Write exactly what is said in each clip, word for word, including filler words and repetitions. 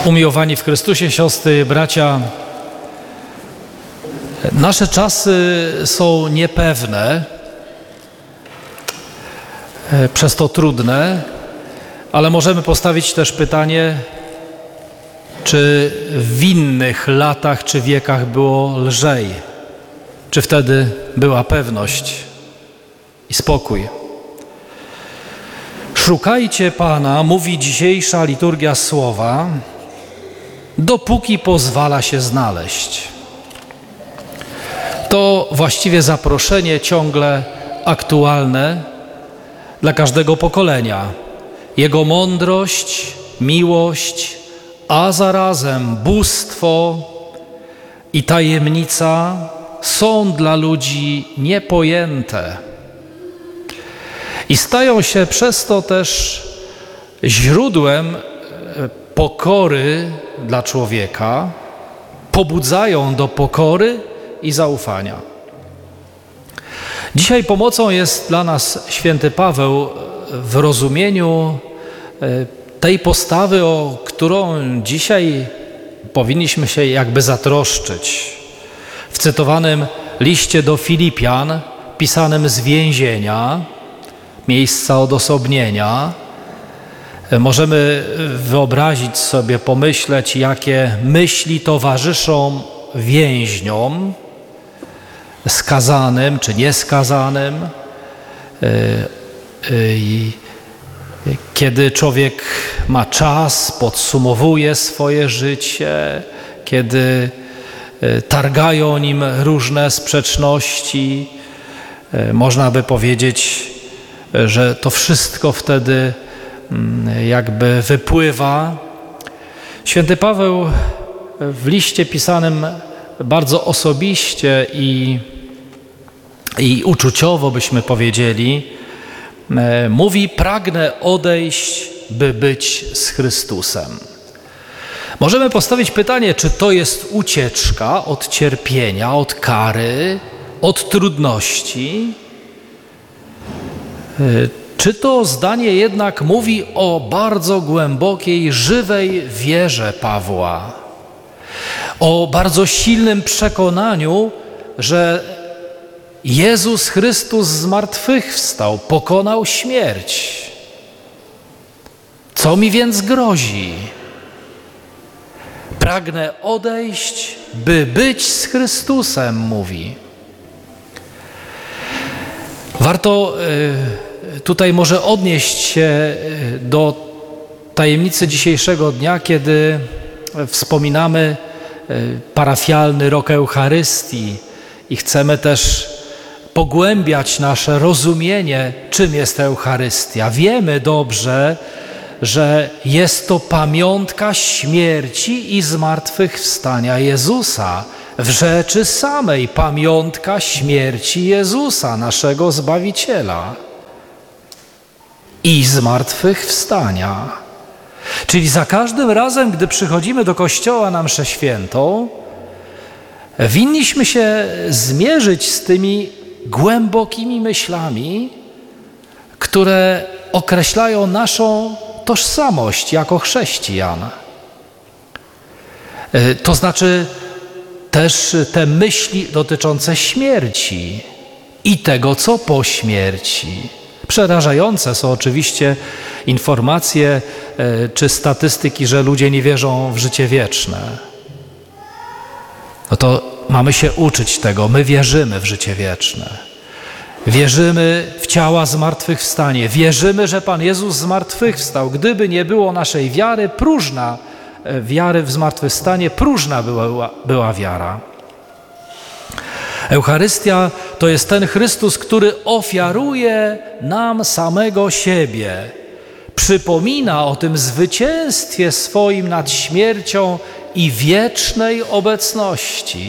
Umiłowani w Chrystusie, siostry, bracia, nasze czasy są niepewne, przez to trudne, ale możemy postawić też pytanie, czy w innych latach czy wiekach było lżej, czy wtedy była pewność i spokój. Szukajcie Pana, mówi dzisiejsza liturgia słowa, dopóki pozwala się znaleźć. To właściwie zaproszenie ciągle aktualne dla każdego pokolenia. Jego mądrość, miłość, a zarazem bóstwo i tajemnica są dla ludzi niepojęte i stają się przez to też źródłem pokory dla człowieka, pobudzają do pokory i zaufania. Dzisiaj pomocą jest dla nas święty Paweł w rozumieniu tej postawy, o którą dzisiaj powinniśmy się jakby zatroszczyć. W cytowanym liście do Filipian, pisanym z więzienia, miejsca odosobnienia, możemy wyobrazić sobie, pomyśleć, jakie myśli towarzyszą więźniom, skazanym czy nieskazanym. Kiedy człowiek ma czas, podsumowuje swoje życie, kiedy targają nim różne sprzeczności, można by powiedzieć, że to wszystko wtedy jakby wypływa. Święty Paweł w liście pisanym bardzo osobiście i, i uczuciowo, byśmy powiedzieli, mówi: pragnę odejść, by być z Chrystusem. Możemy postawić pytanie, czy to jest ucieczka od cierpienia, od kary, od trudności? Czy to zdanie jednak mówi o bardzo głębokiej, żywej wierze Pawła, o bardzo silnym przekonaniu, że Jezus Chrystus zmartwychwstał, pokonał śmierć. Co mi więc grozi? Pragnę odejść, by być z Chrystusem, mówi. Warto tutaj może odnieść się do tajemnicy dzisiejszego dnia, kiedy wspominamy parafialny rok Eucharystii i chcemy też pogłębiać nasze rozumienie, czym jest Eucharystia. Wiemy dobrze, że jest to pamiątka śmierci i zmartwychwstania Jezusa. W rzeczy samej pamiątka śmierci Jezusa, naszego Zbawiciela, i zmartwychwstania. Czyli za każdym razem, gdy przychodzimy do kościoła na mszę świętą, winniśmy się zmierzyć z tymi głębokimi myślami, które określają naszą tożsamość jako chrześcijan. To znaczy też te myśli dotyczące śmierci i tego, co po śmierci. Przerażające są oczywiście informacje czy statystyki, że ludzie nie wierzą w życie wieczne. No to mamy się uczyć tego. My wierzymy w życie wieczne. Wierzymy w ciała zmartwychwstanie. Wierzymy, że Pan Jezus zmartwychwstał. Gdyby nie było naszej wiary, próżna wiary w zmartwychwstanie, próżna była, była wiara. Eucharystia to jest ten Chrystus, który ofiaruje nam samego siebie. Przypomina o tym zwycięstwie swoim nad śmiercią i wiecznej obecności.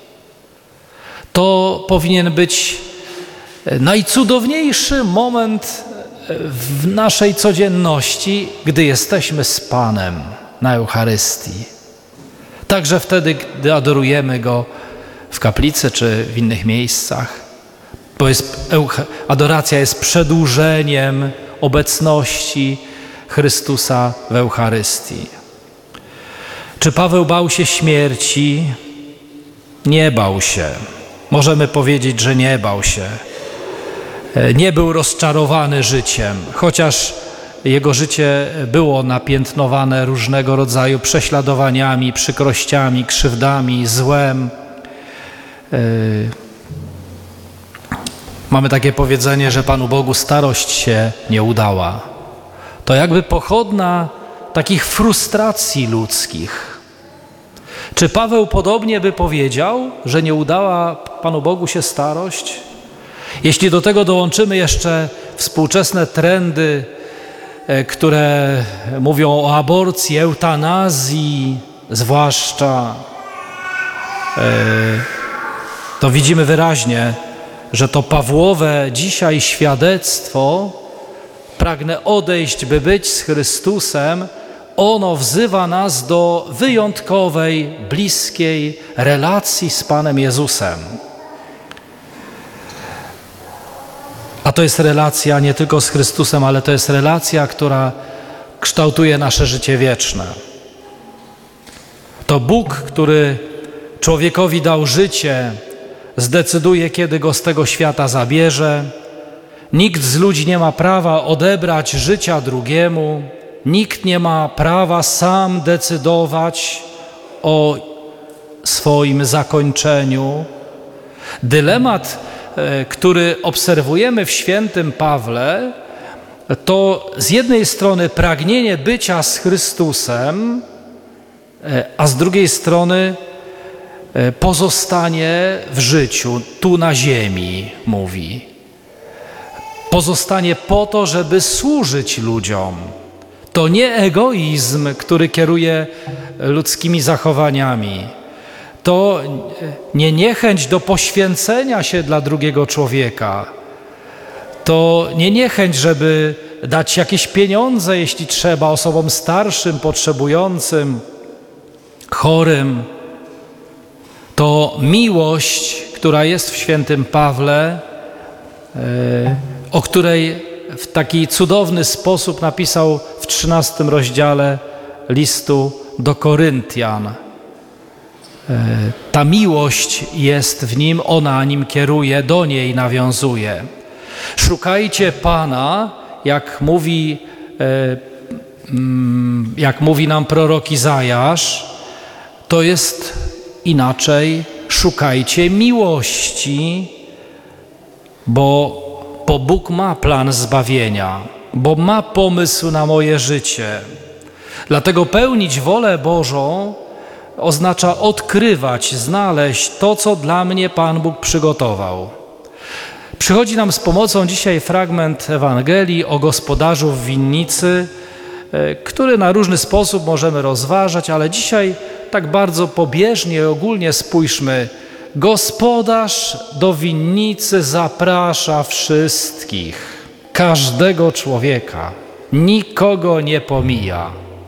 To powinien być najcudowniejszy moment w naszej codzienności, gdy jesteśmy z Panem na Eucharystii. Także wtedy, gdy adorujemy Go w kaplicy czy w innych miejscach, bo jest, adoracja jest przedłużeniem obecności Chrystusa w Eucharystii. Czy Paweł bał się śmierci? Nie bał się. Możemy powiedzieć, że nie bał się. Nie był rozczarowany życiem, chociaż jego życie było napiętnowane różnego rodzaju prześladowaniami, przykrościami, krzywdami, złem. Mamy takie powiedzenie, że Panu Bogu starość się nie udała. To jakby pochodna takich frustracji ludzkich. Czy Paweł podobnie by powiedział, że nie udała Panu Bogu się starość? Jeśli do tego dołączymy jeszcze współczesne trendy, które mówią o aborcji, eutanazji zwłaszcza, to widzimy wyraźnie, że to Pawłowe dzisiaj świadectwo, pragnę odejść, by być z Chrystusem, ono wzywa nas do wyjątkowej, bliskiej relacji z Panem Jezusem. A to jest relacja nie tylko z Chrystusem, ale to jest relacja, która kształtuje nasze życie wieczne. To Bóg, który człowiekowi dał życie, zdecyduje, kiedy go z tego świata zabierze. Nikt z ludzi nie ma prawa odebrać życia drugiemu. Nikt nie ma prawa sam decydować o swoim zakończeniu. Dylemat, który obserwujemy w świętym Pawle, to z jednej strony pragnienie bycia z Chrystusem, a z drugiej strony pozostanie w życiu, tu na ziemi, mówi. Pozostanie po to, żeby służyć ludziom. To nie egoizm, który kieruje ludzkimi zachowaniami. To nie niechęć do poświęcenia się dla drugiego człowieka. To nie niechęć, żeby dać jakieś pieniądze, jeśli trzeba, osobom starszym, potrzebującym, chorym. To miłość, która jest w świętym Pawle, o której w taki cudowny sposób napisał w trzynastym rozdziale listu do Koryntian. Ta miłość jest w nim, ona nim kieruje, do niej nawiązuje. Szukajcie Pana, jak mówi, jak mówi nam prorok Izajasz, to jest inaczej, szukajcie miłości, bo, bo Bóg ma plan zbawienia, bo ma pomysł na moje życie. Dlatego pełnić wolę Bożą oznacza odkrywać, znaleźć to, co dla mnie Pan Bóg przygotował. Przychodzi nam z pomocą dzisiaj fragment Ewangelii o gospodarzu w winnicy, który na różny sposób możemy rozważać, ale dzisiaj tak bardzo pobieżnie i ogólnie spójrzmy. Gospodarz do winnicy zaprasza wszystkich, każdego człowieka, nikogo nie pomija.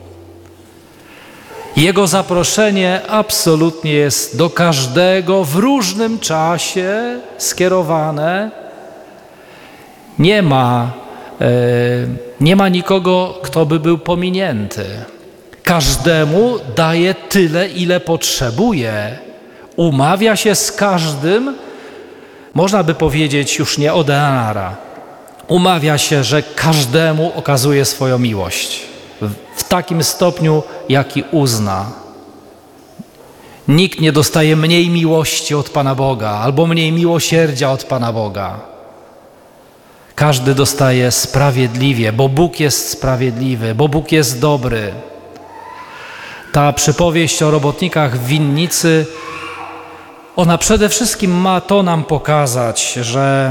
Jego zaproszenie absolutnie jest do każdego w różnym czasie skierowane. Nie ma, e, nie ma nikogo, kto by był pominięty. Każdemu daje tyle, ile potrzebuje. Umawia się z każdym, można by powiedzieć już nie o denara. Umawia się, że każdemu okazuje swoją miłość. W takim stopniu, jaki uzna. Nikt nie dostaje mniej miłości od Pana Boga albo mniej miłosierdzia od Pana Boga. Każdy dostaje sprawiedliwie, bo Bóg jest sprawiedliwy, bo Bóg jest dobry. Ta przypowieść o robotnikach w winnicy, ona przede wszystkim ma to nam pokazać, że,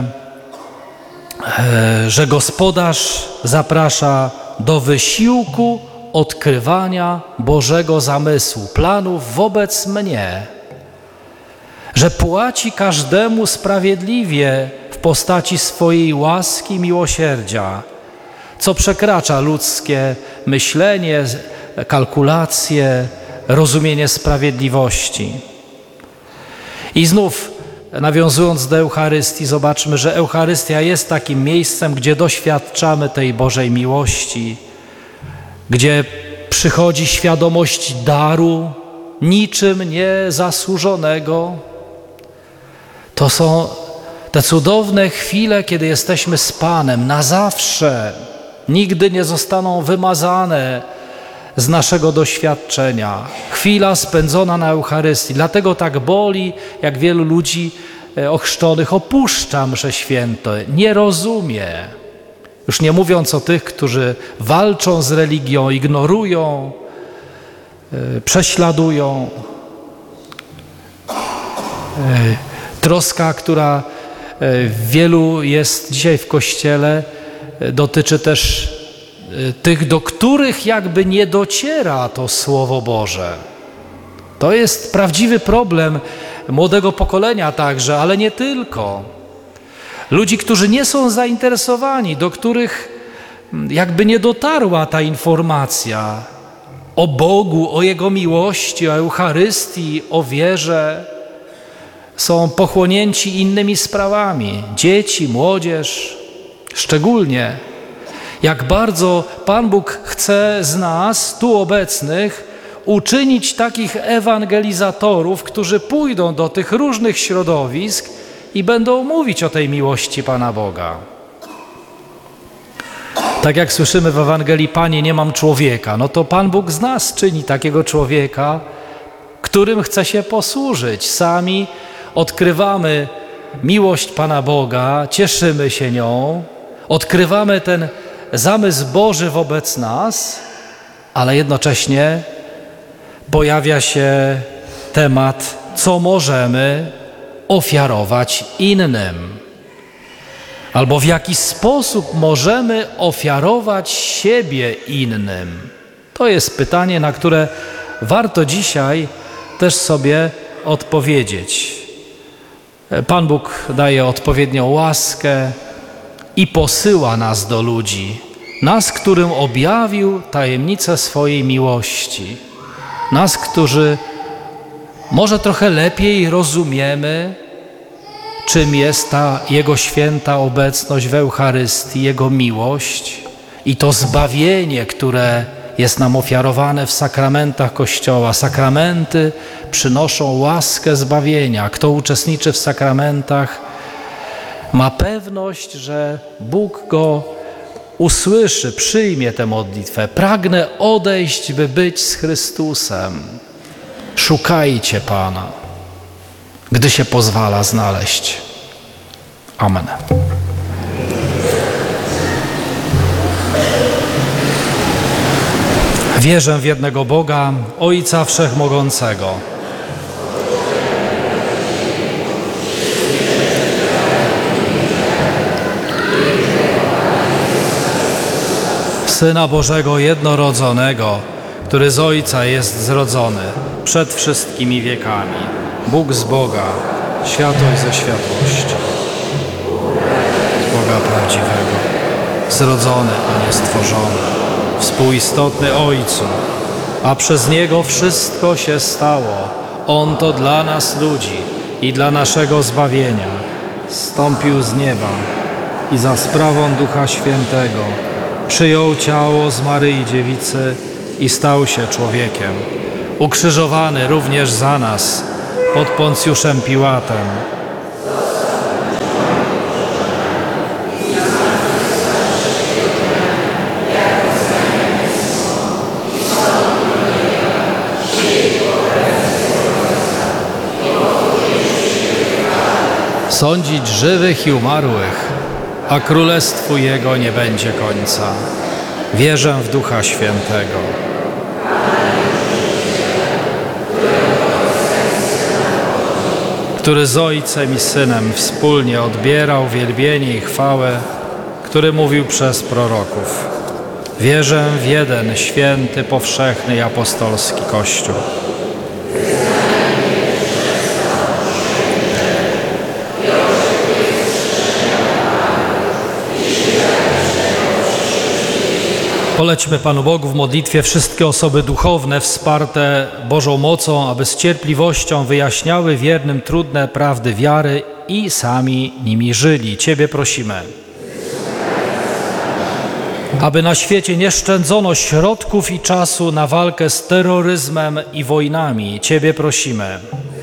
że gospodarz zaprasza do wysiłku odkrywania Bożego zamysłu, planów wobec mnie, że płaci każdemu sprawiedliwie w postaci swojej łaski, miłosierdzia, co przekracza ludzkie myślenie, kalkulacje, rozumienie sprawiedliwości. I znów, nawiązując do Eucharystii, zobaczmy, że Eucharystia jest takim miejscem, gdzie doświadczamy tej Bożej miłości, gdzie przychodzi świadomość daru, niczym niezasłużonego. To są te cudowne chwile, kiedy jesteśmy z Panem na zawsze. Nigdy nie zostaną wymazane z naszego doświadczenia. Chwila spędzona na Eucharystii. Dlatego tak boli, jak wielu ludzi ochrzczonych opuszcza mszę święte, nie rozumie. Już nie mówiąc o tych, którzy walczą z religią, ignorują, yy, prześladują. Yy, troska, która yy, wielu jest dzisiaj w Kościele, yy, dotyczy też yy, tych, do których jakby nie dociera to Słowo Boże. To jest prawdziwy problem młodego pokolenia także, ale nie tylko. Ludzi, którzy nie są zainteresowani, do których jakby nie dotarła ta informacja o Bogu, o Jego miłości, o Eucharystii, o wierze. Są pochłonięci innymi sprawami. Dzieci, młodzież, szczególnie. Jak bardzo Pan Bóg chce z nas, tu obecnych, uczynić takich ewangelizatorów, którzy pójdą do tych różnych środowisk i będą mówić o tej miłości Pana Boga. Tak jak słyszymy w Ewangelii, Panie, nie mam człowieka, no to Pan Bóg z nas czyni takiego człowieka, którym chce się posłużyć. Sami odkrywamy miłość Pana Boga, cieszymy się nią, odkrywamy ten zamysł Boży wobec nas, ale jednocześnie pojawia się temat, co możemy ofiarować innym. Albo w jaki sposób możemy ofiarować siebie innym. To jest pytanie, na które warto dzisiaj też sobie odpowiedzieć. Pan Bóg daje odpowiednią łaskę i posyła nas do ludzi. Nas, którym objawił tajemnicę swojej miłości. Nas, którzy może trochę lepiej rozumiemy, czym jest ta Jego święta obecność w Eucharystii, Jego miłość i to zbawienie, które jest nam ofiarowane w sakramentach Kościoła. Sakramenty przynoszą łaskę zbawienia. Kto uczestniczy w sakramentach, ma pewność, że Bóg go usłyszy, przyjmie tę modlitwę. Pragnę odejść, by być z Chrystusem. Szukajcie Pana, gdy się pozwala znaleźć. Amen. Wierzę w jednego Boga, Ojca Wszechmogącego, Syna Bożego jednorodzonego, który z Ojca jest zrodzony przed wszystkimi wiekami. Bóg z Boga, światłość ze światłości. Z Boga prawdziwego, zrodzony, a nie stworzony, współistotny Ojcu, a przez Niego wszystko się stało. On to dla nas ludzi i dla naszego zbawienia zstąpił z nieba i za sprawą Ducha Świętego przyjął ciało z Maryi Dziewicy i stał się człowiekiem. Ukrzyżowany również za nas pod Poncjuszem Piłatem. Sądzić żywych i umarłych, a królestwu Jego nie będzie końca. Wierzę w Ducha Świętego, który z Ojcem i Synem wspólnie odbierał wielbienie i chwałę, który mówił przez proroków. Wierzę w jeden święty, powszechny i apostolski Kościół. Polećmy Panu Bogu w modlitwie wszystkie osoby duchowne wsparte Bożą mocą, aby z cierpliwością wyjaśniały wiernym trudne prawdy wiary i sami nimi żyli. Ciebie prosimy. aby na świecie nie szczędzono środków i czasu na walkę z terroryzmem i wojnami. Ciebie prosimy.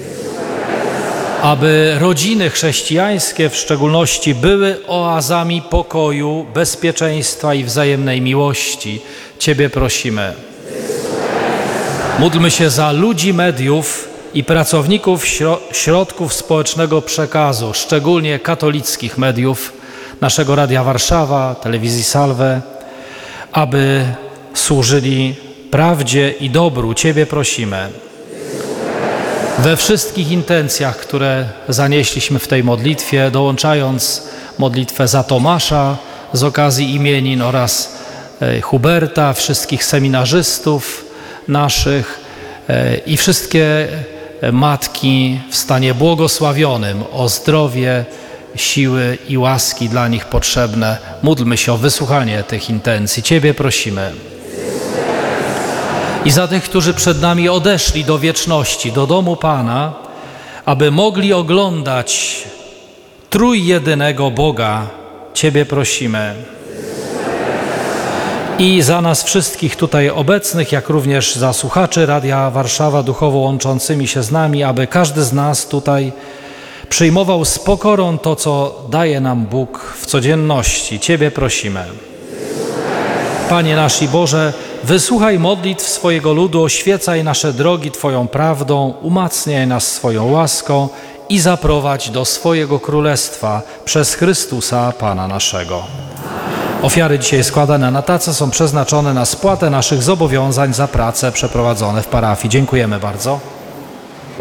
Aby rodziny chrześcijańskie w szczególności były oazami pokoju, bezpieczeństwa i wzajemnej miłości. Ciebie prosimy. Módlmy się za ludzi mediów i pracowników środków społecznego przekazu, szczególnie katolickich mediów, naszego Radia Warszawa, Telewizji Salve, aby służyli prawdzie i dobru. Ciebie prosimy. We wszystkich intencjach, które zanieśliśmy w tej modlitwie, dołączając modlitwę za Tomasza z okazji imienin oraz Huberta, wszystkich seminarzystów naszych i wszystkie matki w stanie błogosławionym o zdrowie, siły i łaski dla nich potrzebne. Módlmy się o wysłuchanie tych intencji. Ciebie prosimy. I za tych, którzy przed nami odeszli do wieczności, do domu Pana, aby mogli oglądać trójjedynego Boga. Ciebie prosimy. I za nas wszystkich tutaj obecnych, jak również za słuchaczy Radia Warszawa duchowo łączącymi się z nami, aby każdy z nas tutaj przyjmował z pokorą to, co daje nam Bóg w codzienności. Ciebie prosimy. Panie nasz i Boże, wysłuchaj modlitw swojego ludu, oświecaj nasze drogi Twoją prawdą, umacniaj nas swoją łaską i zaprowadź do swojego królestwa przez Chrystusa Pana naszego. Ofiary dzisiaj składane na tace są przeznaczone na spłatę naszych zobowiązań za prace przeprowadzone w parafii. Dziękujemy bardzo.